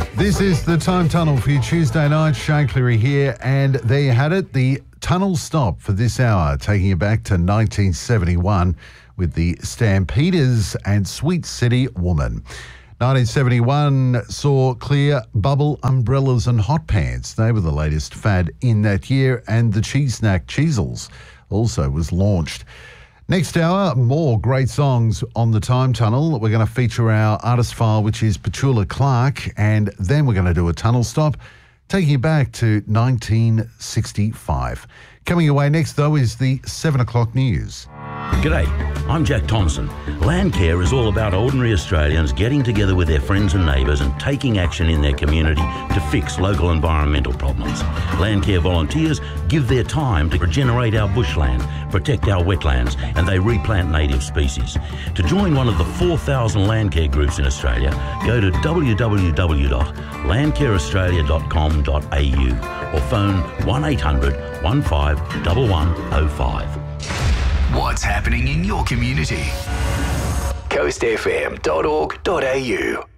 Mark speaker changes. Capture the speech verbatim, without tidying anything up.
Speaker 1: This is the Time Tunnel for your Tuesday night. Shane Cleary here, and there you had it. The tunnel stop for this hour, taking you back to nineteen seventy-one with the Stampeders and Sweet City Woman. nineteen seventy-one saw clear bubble umbrellas and hot pants. They were the latest fad in that year, and the cheese snack Cheezels also was launched. Next hour, more great songs on the Time Tunnel. We're going to feature our artist file, which is Petula Clark, and then we're going to do a tunnel stop, taking you back to nineteen sixty-five. Coming away next, though, is the seven o'clock news.
Speaker 2: G'day, I'm Jack Thompson. Landcare is all about ordinary Australians getting together with their friends and neighbours and taking action in their community to fix local environmental problems. Landcare volunteers give their time to regenerate our bushland, protect our wetlands, and they replant native species. To join one of the four thousand Landcare groups in Australia, go to w w w dot landcare australia dot com dot a u or phone one eight hundred, one five one one oh five.
Speaker 3: What's happening in your community? coast f m dot org dot a u